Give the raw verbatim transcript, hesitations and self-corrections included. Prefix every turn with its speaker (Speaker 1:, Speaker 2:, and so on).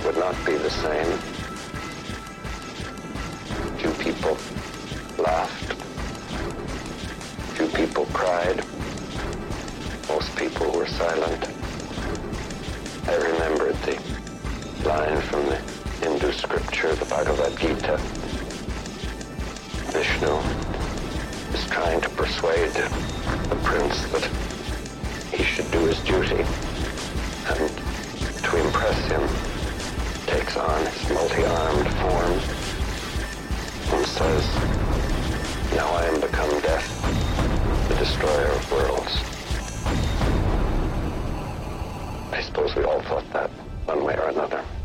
Speaker 1: it would not be the same. Few people laughed. Few people cried. Most people were silent. I remembered the line from the Hindu scripture, the Bhagavad Gita. Vishnu is trying to persuade the prince that he should do his duty, and to impress him takes on his multi-armed form and says, "Now I am become death, the destroyer of worlds." I suppose we all thought that one way or another.